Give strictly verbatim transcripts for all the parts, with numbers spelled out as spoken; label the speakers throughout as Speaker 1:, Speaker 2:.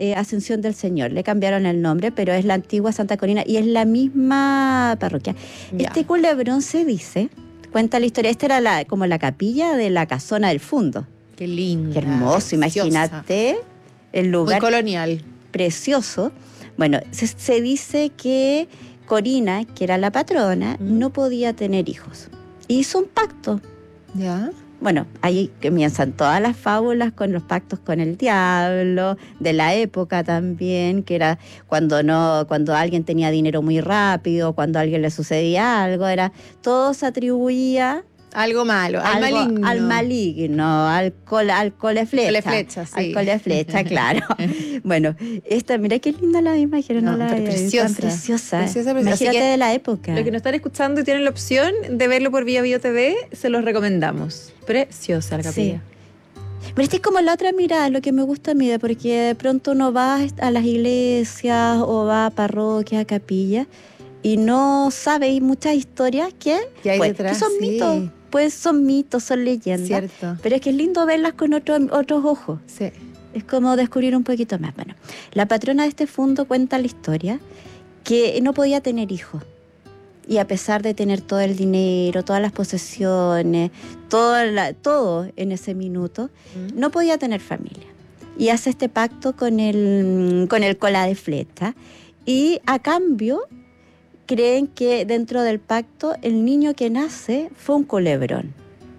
Speaker 1: eh, Ascensión del Señor. Le cambiaron el nombre, pero es la antigua Santa Corina y es la misma parroquia. Ya. Este culebrón se dice, cuenta la historia, esta era la, como la capilla de la casona del Fundo.
Speaker 2: Qué lindo.
Speaker 1: Qué hermoso, imagínate el lugar.
Speaker 2: Muy colonial.
Speaker 1: Precioso. Bueno, se, se dice que Corina, que era la patrona, mm. no podía tener hijos. Hizo un pacto.
Speaker 2: ¿Ya?
Speaker 1: Bueno, ahí comienzan todas las fábulas con los pactos con el diablo, de la época también, que era cuando no, cuando alguien tenía dinero muy rápido, cuando a alguien le sucedía algo, era todo se atribuía
Speaker 2: algo malo, al
Speaker 1: algo,
Speaker 2: maligno.
Speaker 1: Al maligno, al cole, al cole flecha.
Speaker 2: Cole flecha, sí.
Speaker 1: Al cole flecha, claro. Bueno, esta, mira qué linda la imagen, no, no la
Speaker 2: preciosa,
Speaker 1: tan preciosa.
Speaker 2: Preciosa, preciosa.
Speaker 1: Imagínate
Speaker 2: que,
Speaker 1: de la época.
Speaker 2: Los que nos están escuchando y tienen la opción de verlo por Vía Bio T V, se los recomendamos. Preciosa la capilla.
Speaker 1: Sí. Pero esta es como la otra mirada, lo que me gusta a mí, porque de pronto uno va a las iglesias o va a parroquias, a capillas, y no sabe, hay muchas historias que,
Speaker 2: hay
Speaker 1: pues,
Speaker 2: detrás,
Speaker 1: que son
Speaker 2: sí.
Speaker 1: mitos. Pues son mitos, son leyendas.
Speaker 2: Cierto.
Speaker 1: Pero es que es lindo verlas con otro, otros ojos.
Speaker 2: Sí.
Speaker 1: Es como descubrir un poquito más. Bueno, la patrona de este fundo cuenta la historia que no podía tener hijos. Y a pesar de tener todo el dinero, todas las posesiones, todo, la, todo en ese minuto, mm. no podía tener familia. Y hace este pacto con el, con el cola de flecha. Y a cambio, creen que dentro del pacto el niño que nace fue un culebrón.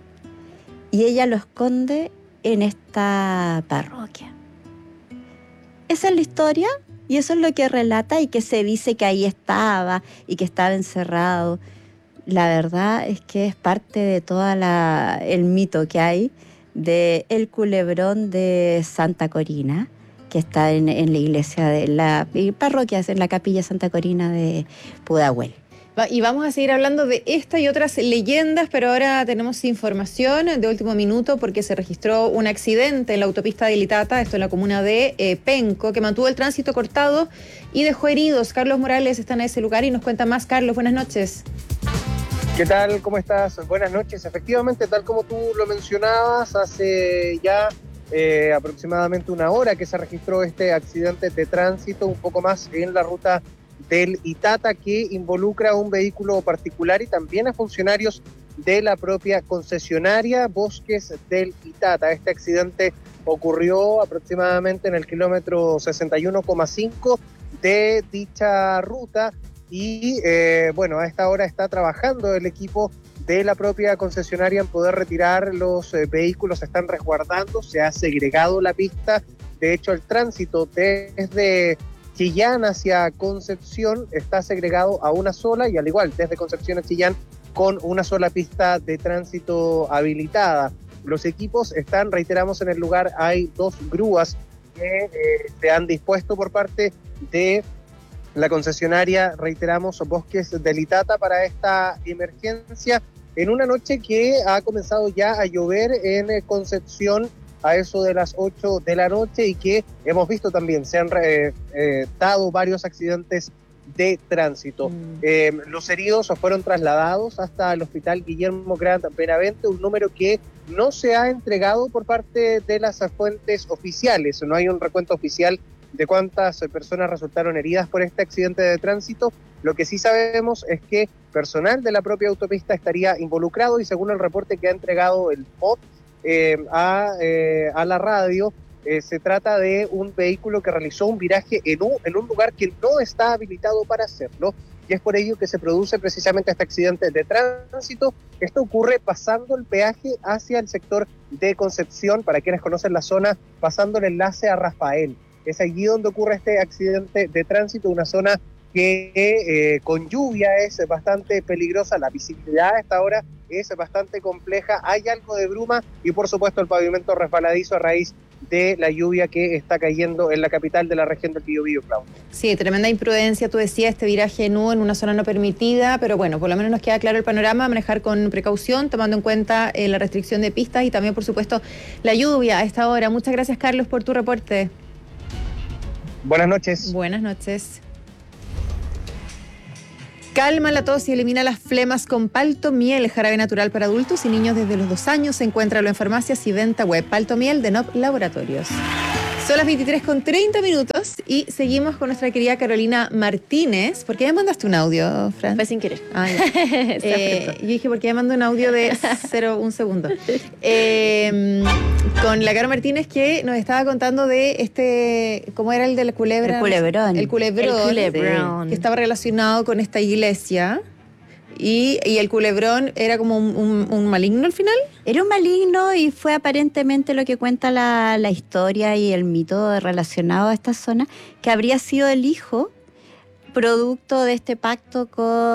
Speaker 1: Y ella lo esconde en esta parroquia. Esa es la historia y eso es lo que relata y que se dice que ahí estaba y que estaba encerrado. La verdad es que es parte de todo el mito que hay de el culebrón de Santa Corina, que está en, en la iglesia de la parroquia, en la capilla Santa Corina de Pudahuel.
Speaker 2: Y vamos a seguir hablando de esta y otras leyendas, pero ahora tenemos información de último minuto porque se registró un accidente en la autopista de Ilitata, esto en la comuna de eh, Penco, que mantuvo el tránsito cortado y dejó heridos. Carlos Morales está en ese lugar y nos cuenta más. Carlos, buenas noches.
Speaker 3: ¿Qué tal? ¿Cómo estás? Buenas noches. Efectivamente, tal como tú lo mencionabas, hace ya Eh, aproximadamente una hora que se registró este accidente de tránsito, un poco más en la ruta del Itata, que involucra a un vehículo particular y también a funcionarios de la propia concesionaria Bosques del Itata. Este accidente ocurrió aproximadamente en el kilómetro sesenta y uno coma cinco de dicha ruta y eh, bueno, a esta hora está trabajando el equipo de la propia concesionaria en poder retirar los eh, vehículos, se están resguardando, se ha segregado la pista. De hecho, el tránsito desde Chillán hacia Concepción está segregado a una sola y al igual desde Concepción a Chillán con una sola pista de tránsito habilitada. Los equipos están, reiteramos, en el lugar, hay dos grúas que eh, se han dispuesto por parte de la concesionaria, reiteramos, Bosques del Itata para esta emergencia, en una noche que ha comenzado ya a llover en Concepción a eso de las ocho de la noche y que hemos visto también, se han eh, eh, dado varios accidentes de tránsito. Mm. Eh, los heridos fueron trasladados hasta el Hospital Guillermo Grant Benavente, un número que no se ha entregado por parte de las fuentes oficiales, no hay un recuento oficial de cuántas personas resultaron heridas por este accidente de tránsito. Lo que sí sabemos es que personal de la propia autopista estaría involucrado y según el reporte que ha entregado el P O T eh, a, eh, a la radio, eh, se trata de un vehículo que realizó un viraje en un, en un lugar que no está habilitado para hacerlo y es por ello que se produce precisamente este accidente de tránsito. Esto ocurre pasando el peaje hacia el sector de Concepción, para quienes conocen la zona, pasando el enlace a Rafael. Es allí donde ocurre este accidente de tránsito, una zona que eh, con lluvia es bastante peligrosa, la visibilidad a esta hora es bastante compleja, hay algo de bruma y por supuesto el pavimento resbaladizo a raíz de la lluvia que está cayendo en la capital de la región del Biobío, Claudia.
Speaker 2: Sí, tremenda imprudencia, tú decías, este viraje en U en una zona no permitida, pero bueno, por lo menos nos queda claro el panorama, manejar con precaución, tomando en cuenta eh, la restricción de pistas y también, por supuesto, la lluvia a esta hora. Muchas gracias, Carlos, por tu reporte.
Speaker 3: Buenas noches.
Speaker 2: Buenas noches. Calma la tos y elimina las flemas con Paltomiel, jarabe natural para adultos y niños desde los dos años. Encuéntralo en farmacias y venta web. Paltomiel de N O P Laboratorios. Son las veintitrés con treinta minutos y seguimos con nuestra querida Carolina Martínez. ¿Por qué me mandaste un audio, Fran?
Speaker 4: Fue sin querer.
Speaker 2: Ah, ya. eh, yo dije, ¿por qué me mandó un audio de cero, un segundo? Eh, con la Caro Martínez que nos estaba contando de este, ¿cómo era el de la culebra?
Speaker 1: El culebrón.
Speaker 2: El culebrón.
Speaker 4: El culebrón.
Speaker 2: Que estaba relacionado con esta iglesia. Y, y el culebrón era como un, un, un maligno al final.
Speaker 1: Era un maligno y fue aparentemente lo que cuenta la, la historia y el mito relacionado a esta zona, que habría sido el hijo producto de este pacto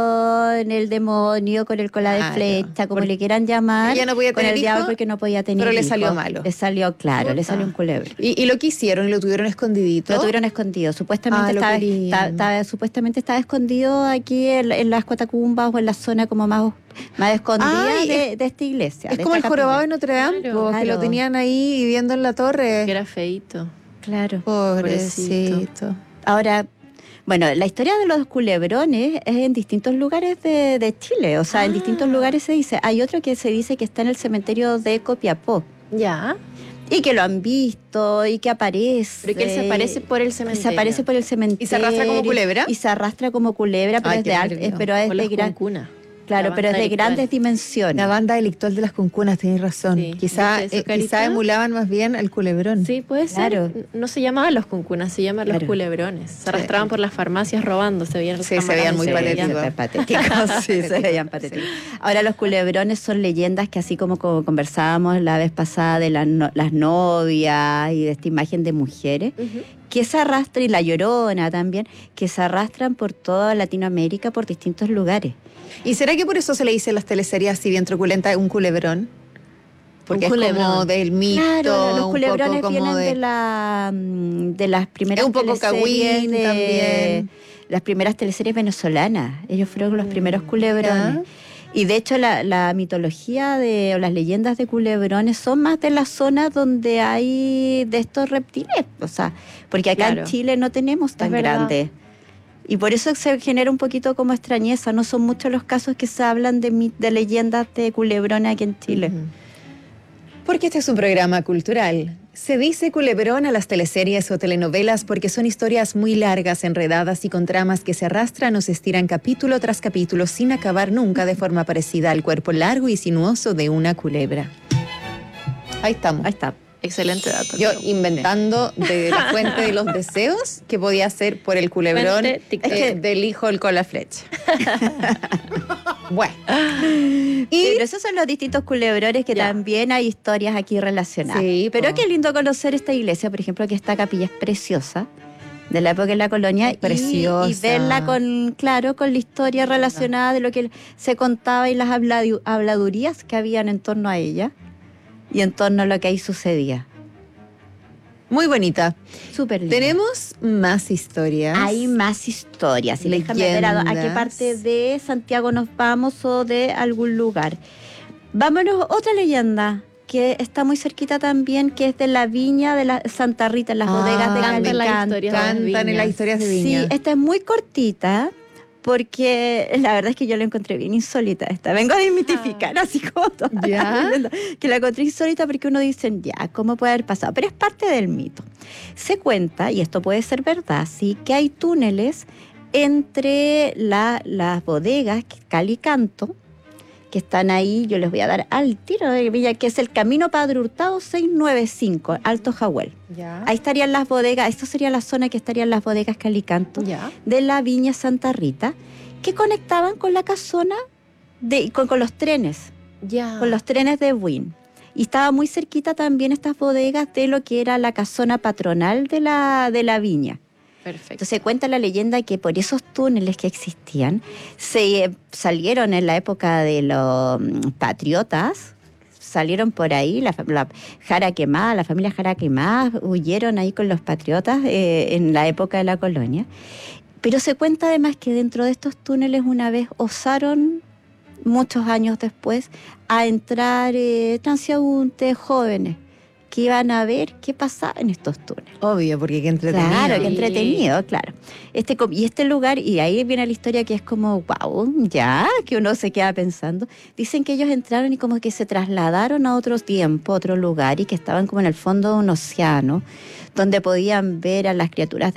Speaker 1: con el demonio, con el cola de
Speaker 2: Claro,
Speaker 1: flecha, como
Speaker 2: porque
Speaker 1: le quieran llamar,
Speaker 2: ella no podía
Speaker 1: con
Speaker 2: tener
Speaker 1: el
Speaker 2: hijo,
Speaker 1: diablo porque no podía tener
Speaker 2: pero le
Speaker 1: hijo.
Speaker 2: salió malo.
Speaker 1: Le salió, claro,
Speaker 2: Puta.
Speaker 1: le salió un culebro.
Speaker 2: Y, y lo que hicieron y lo tuvieron escondidito.
Speaker 1: Lo tuvieron escondido. Supuestamente,
Speaker 2: Ah, lo
Speaker 1: estaba,
Speaker 2: querían.
Speaker 1: estaba- estaba- supuestamente estaba escondido aquí en, en las Catacumbas o en la zona como más, más escondida
Speaker 2: Ay,
Speaker 1: de, de esta iglesia.
Speaker 2: Es
Speaker 1: de
Speaker 2: como el
Speaker 1: esta
Speaker 2: jorobado de
Speaker 1: capilla.
Speaker 2: Notre Dame,
Speaker 4: Claro.
Speaker 2: po, que
Speaker 1: Claro.
Speaker 2: lo tenían ahí viviendo en la torre.
Speaker 4: Que era feíto.
Speaker 1: Claro.
Speaker 2: Pobrecito.
Speaker 1: Ahora, bueno, la historia de los culebrones es en distintos lugares de, de Chile. O sea, en
Speaker 4: Ah.
Speaker 1: distintos lugares se dice. Hay otro que se dice que está en el cementerio de Copiapó.
Speaker 4: Ya.
Speaker 1: Y que lo han visto y que aparece.
Speaker 4: Pero que él se aparece por el cementerio.
Speaker 1: Se aparece por el cementerio.
Speaker 2: ¿Y se arrastra como culebra?
Speaker 1: Y se arrastra como culebra, pero
Speaker 2: Ay,
Speaker 1: es
Speaker 2: qué
Speaker 1: de alto,
Speaker 2: nervio.
Speaker 1: pero es
Speaker 4: Con
Speaker 1: de
Speaker 4: los
Speaker 1: gran,
Speaker 4: cuncunas.
Speaker 1: claro,
Speaker 4: La
Speaker 1: pero es
Speaker 4: banda
Speaker 1: de
Speaker 4: delictual.
Speaker 1: grandes dimensiones.
Speaker 2: La banda delictual de las concunas, tenés razón.
Speaker 4: Sí.
Speaker 2: Quizá,
Speaker 4: ¿Viste su
Speaker 2: eh,
Speaker 4: carita?
Speaker 2: quizá emulaban más bien al culebrón.
Speaker 4: Sí, puede
Speaker 1: Claro.
Speaker 4: ser. No se llamaban los cuncunas, se llaman los
Speaker 1: Claro.
Speaker 4: culebrones. Se arrastraban por las farmacias robando, se veían los
Speaker 2: Sí, se veían muy
Speaker 4: camaradas,
Speaker 2: patéticos.
Speaker 1: Súper patéticos, sí, se veían patéticos. Ahora, los culebrones son leyendas que, así como, como conversábamos la vez pasada de las no- las novias y de esta imagen de mujeres,
Speaker 4: Ujú.
Speaker 1: que se arrastran, y la Llorona también, que se arrastran por toda Latinoamérica, por distintos lugares.
Speaker 2: ¿Y será que por eso se le dice en las teleseries así bien truculenta un culebrón? Porque
Speaker 4: Un
Speaker 2: es como
Speaker 4: culebrón.
Speaker 2: del mito,
Speaker 1: Claro, los
Speaker 2: un
Speaker 1: culebrones
Speaker 2: poco como
Speaker 1: vienen de,
Speaker 2: de...
Speaker 1: la, mm, de las primeras
Speaker 2: Es un poco
Speaker 1: teleseries
Speaker 2: Cagüín
Speaker 1: de-
Speaker 2: también.
Speaker 1: las primeras teleseries venezolanas. Ellos fueron los primeros culebrones.
Speaker 2: Ya.
Speaker 1: Y de hecho la, la mitología de, o las leyendas de culebrones son más de las zonas donde hay de estos reptiles. O sea, porque acá
Speaker 4: Claro.
Speaker 1: en Chile no tenemos tan
Speaker 4: verdad.
Speaker 1: grandes. Y por eso se genera un poquito como extrañeza. No son muchos los casos que se hablan de, mi- de leyendas de culebrones aquí en Chile.
Speaker 2: Ujú. Porque este es un programa cultural. Se dice culebrón a las teleseries o telenovelas porque son historias muy largas, enredadas y con tramas que se arrastran o se estiran capítulo tras capítulo sin acabar nunca de forma parecida al cuerpo largo y sinuoso de una culebra. Ahí estamos.
Speaker 1: Ahí está.
Speaker 4: Excelente dato.
Speaker 2: Yo
Speaker 4: Caro.
Speaker 2: inventando de la fuente de los deseos que podía ser por el culebrón
Speaker 4: Fuente TikTok.
Speaker 2: eh, del hijo del cola flecha. Bueno.
Speaker 1: Y
Speaker 2: Y
Speaker 1: pero esos son los distintos culebrones que
Speaker 4: Ya.
Speaker 1: también hay historias aquí relacionadas.
Speaker 2: Sí,
Speaker 1: Pero
Speaker 2: po.
Speaker 1: qué lindo conocer esta iglesia, por ejemplo, que esta capilla es preciosa, de la época de la colonia,
Speaker 2: Es
Speaker 1: y-
Speaker 2: preciosa.
Speaker 1: Y, verla con, claro, con la historia relacionada de lo que se contaba y las habladu- habladurías que habían en torno a ella y en torno a lo que ahí sucedía.
Speaker 2: muy bonita.
Speaker 1: Súper lindo.
Speaker 2: Tenemos más historias.
Speaker 1: Hay más historias. Y déjame ver a, a qué
Speaker 2: Leyendas.
Speaker 1: parte de Santiago nos vamos o de algún lugar. Vámonos, otra leyenda que está muy cerquita también, que es de la viña de la Santa Rita, en las
Speaker 2: Ah,
Speaker 1: bodegas de
Speaker 4: cantan las
Speaker 1: Calicanto.
Speaker 4: historias de las
Speaker 2: Cantan en las
Speaker 4: viñas.
Speaker 2: historias de Viña.
Speaker 1: Sí, esta es muy cortita, porque la verdad es que yo la encontré bien insólita esta. Vengo a desmitificar así como toda la
Speaker 2: ¿Ya?
Speaker 1: leyenda, que la encontré insólita porque uno dice, ya, ¿cómo puede haber pasado? Pero es parte del mito. Se cuenta, y esto puede ser verdad, sí, que hay túneles entre la- las bodegas Calicanto, que están ahí, yo les voy a dar al tiro de Villa, que es el Camino Padre Hurtado seiscientos noventa y cinco, Alto Jahuel.
Speaker 2: Ya.
Speaker 1: Ahí estarían las bodegas, esto sería la zona que estarían las bodegas Calicanto
Speaker 2: Ya.
Speaker 1: de la Viña Santa Rita, que conectaban con la casona, de, con, con los trenes,
Speaker 4: Ya.
Speaker 1: con los trenes de Buin. Y estaba muy cerquita también estas bodegas de lo que era la casona patronal de la, de la viña.
Speaker 4: Perfecto.
Speaker 1: Entonces cuenta la leyenda que por esos túneles que existían, se eh, salieron en la época de los mm, patriotas, salieron por ahí, la, fa- la Jara Quemada, la familia Jara Quemada, huyeron ahí con los patriotas eh, en la época de la colonia. Pero se cuenta además que dentro de estos túneles una vez osaron, muchos años después, a entrar eh, transeúntes jóvenes que iban a ver qué pasaba en estos túneles.
Speaker 2: Obvio, porque qué entretenido.
Speaker 1: Claro, qué
Speaker 4: Sí.
Speaker 1: entretenido, claro. Este, co- y este lugar, y ahí viene la historia que es como, wow, ya, que uno se queda pensando. Dicen que ellos entraron y como que se trasladaron a otro tiempo, a otro lugar, y que estaban como en el fondo de un océano, donde podían ver a las criaturas